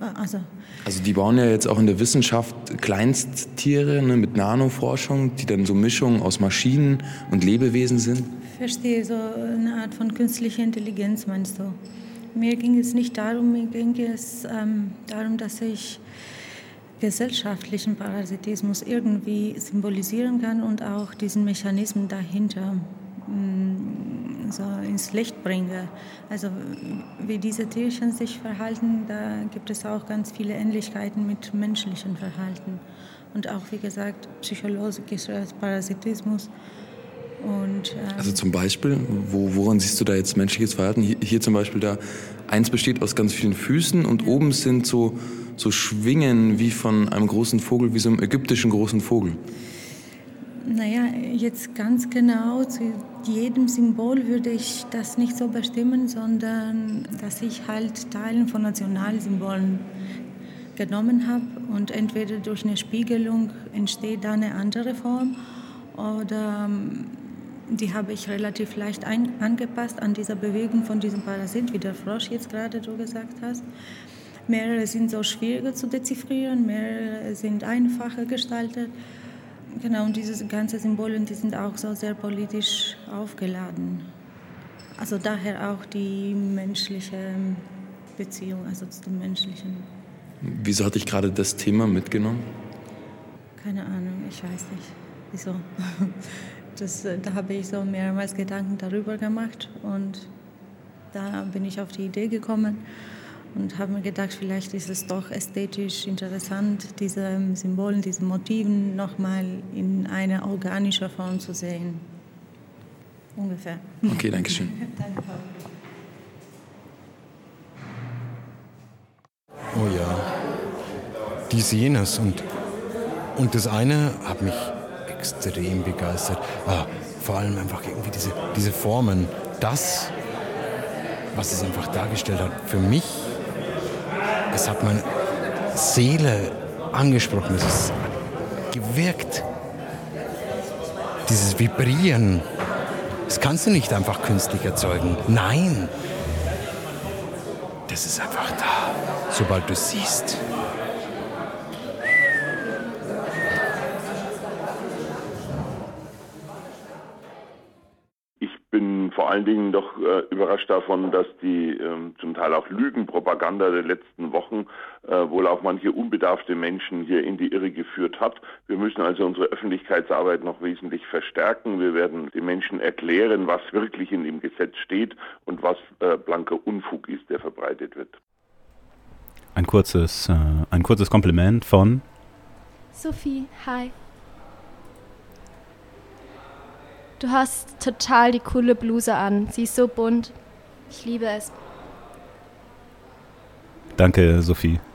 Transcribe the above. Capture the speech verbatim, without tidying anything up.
also... Also die bauen ja jetzt auch in der Wissenschaft Kleinsttiere, ne, mit Nanoforschung, die dann so Mischungen aus Maschinen und Lebewesen sind. Verstehe, so eine Art von künstlicher Intelligenz meinst du? Mir ging es nicht darum, mir ging es ähm, darum, dass ich gesellschaftlichen Parasitismus irgendwie symbolisieren kann und auch diesen Mechanismen dahinter mh, so ins Licht bringe. Also wie diese Tierchen sich verhalten, da gibt es auch ganz viele Ähnlichkeiten mit menschlichem Verhalten. Und auch, wie gesagt, psychologischer Parasitismus. Und, ähm, also zum Beispiel, wo, woran siehst du da jetzt menschliches Verhalten? Hier, hier zum Beispiel, da eins besteht aus ganz vielen Füßen und ja. oben sind so, so Schwingen wie von einem großen Vogel, wie so einem ägyptischen großen Vogel. Naja, jetzt ganz genau zu jedem Symbol würde ich das nicht so bestimmen, sondern dass ich halt Teilen von Nationalsymbolen genommen habe und entweder durch eine Spiegelung entsteht da eine andere Form oder die habe ich relativ leicht ein, angepasst an dieser Bewegung von diesem Parasit, wie der Frosch jetzt gerade du gesagt hast. Mehrere sind so schwieriger zu deziffrieren, mehrere sind einfacher gestaltet. Genau, und diese ganzen Symbole, die sind auch so sehr politisch aufgeladen. Also daher auch die menschliche Beziehung, also zu dem Menschlichen. Wieso hatte ich gerade das Thema mitgenommen? Keine Ahnung, ich weiß nicht. Wieso? Das, da habe ich so mehrmals Gedanken darüber gemacht und da bin ich auf die Idee gekommen und habe mir gedacht, vielleicht ist es doch ästhetisch interessant, diese Symbolen, diese Motiven nochmal in einer organischen Form zu sehen. Ungefähr. Okay, danke schön. Danke. Oh ja, die sehen es und, und das eine hat mich extrem begeistert. Ah, vor allem einfach irgendwie diese, diese Formen, das, was es einfach dargestellt hat, für mich, es hat meine Seele angesprochen, es ist gewirkt. Dieses Vibrieren, das kannst du nicht einfach künstlich erzeugen. Nein, das ist einfach da, sobald du es siehst. Vor allen Dingen doch äh, überrascht davon, dass die äh, zum Teil auch Lügenpropaganda der letzten Wochen äh, wohl auch manche unbedarfte Menschen hier in die Irre geführt hat. Wir müssen also unsere Öffentlichkeitsarbeit noch wesentlich verstärken. Wir werden den Menschen erklären, was wirklich in dem Gesetz steht und was äh, blanker Unfug ist, der verbreitet wird. Ein kurzes, äh, ein kurzes Kompliment von Sophie, hi. Du hast total die coole Bluse an. Sie ist so bunt. Ich liebe es. Danke, Sophie.